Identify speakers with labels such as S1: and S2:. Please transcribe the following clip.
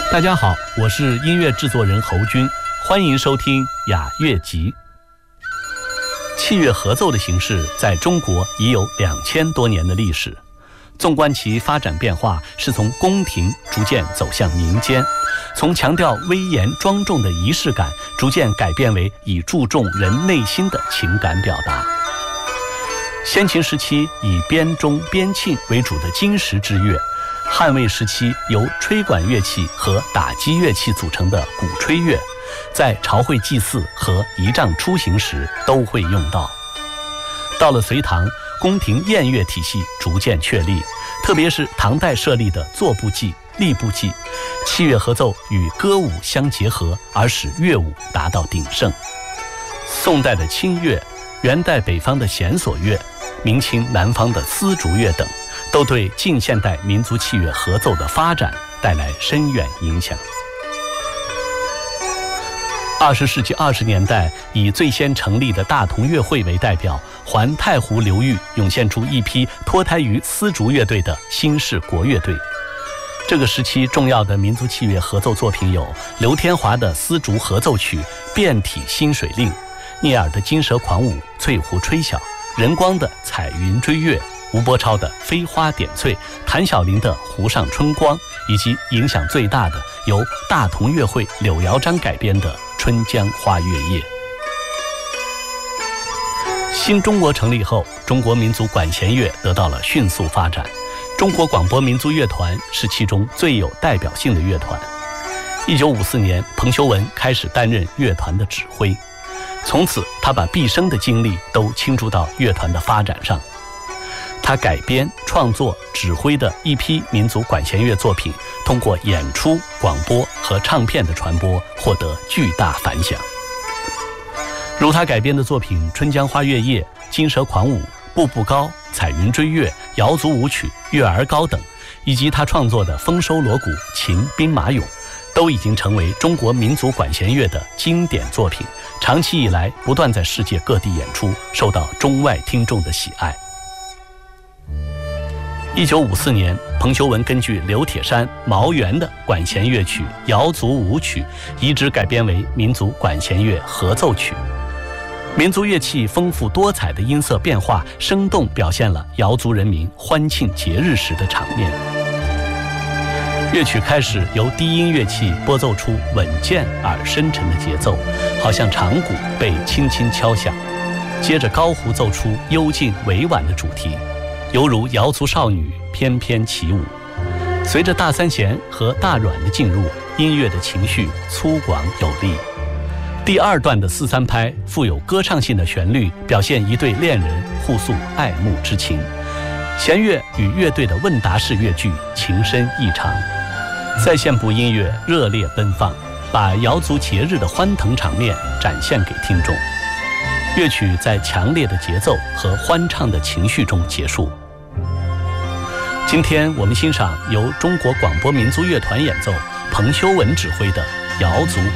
S1: 大家好，我是音乐制作人侯军，欢迎收听雅乐集。器乐合奏的形式在中国已有2000多年的历史。纵观其发展变化，是从宫廷逐渐走向民间，从强调威严庄重的仪式感，逐渐改变为以注重人内心的情感表达。先秦时期以编钟编磬为主的金石之乐，汉魏时期由吹管乐器和打击乐器组成的鼓吹乐，在朝会祭祀和仪仗出行时都会用到。到了隋唐，宫廷宴乐体系逐渐确立，特别是唐代设立的作部记、吏部记，器乐合奏与歌舞相结合，而使乐舞达到鼎盛。宋代的清乐、元代北方的弦索乐、明清南方的丝竹乐等，都对近现代民族器乐合奏的发展带来深远影响。20世纪20年代，以最先成立的大同乐会为代表，环太湖流域涌现出一批脱胎于丝竹乐队的新式国乐队。这个时期重要的民族器乐合奏作品有刘天华的丝竹合奏曲《遍体新水令》，聂耳的《金蛇狂舞》《翠湖吹晓》，任光的《彩云追月》，吴伯超的《飞花点翠》，谭晓林的《湖上春光》，以及影响最大的由大同乐会柳尧章改编的《春江花月夜》。新中国成立后，中国民族管弦乐得到了迅速发展。中国广播民族乐团是其中最有代表性的乐团。1954年，彭修文开始担任乐团的指挥，从此他把毕生的精力都倾注到乐团的发展上。他改编、创作、指挥的一批民族管弦乐作品，通过演出、广播和唱片的传播，获得巨大反响。如他改编的作品《春江花月夜》《金蛇狂舞》《步步高》《彩云追月》《瑶族舞曲》《月儿高》等，以及他创作的《丰收锣鼓》《秦兵马俑》，都已经成为中国民族管弦乐的经典作品，长期以来不断在世界各地演出，受到中外听众的喜爱。1954年，彭修文根据刘铁山、毛源的管弦乐曲《瑶族舞曲》移植改编为民族管弦乐合奏曲。民族乐器丰富多彩的音色变化，生动表现了瑶族人民欢庆节日时的场面。乐曲开始由低音乐器拨奏出稳健而深沉的节奏，好像长鼓被轻轻敲响，接着高胡奏出幽静委婉的主题，犹如瑶族少女翩翩起舞。随着大三弦和大阮的进入，音乐的情绪粗犷有力。第二段的4/3拍富有歌唱性的旋律，表现一对恋人互诉爱慕之情。弦乐与乐队的问答式乐句情深意长，在线部音乐热烈奔放，把瑶族节日的欢腾场面展现给听众。乐曲在强烈的节奏和欢畅的情绪中结束。今天我们欣赏由中国广播民族乐团演奏、彭修文指挥的瑶族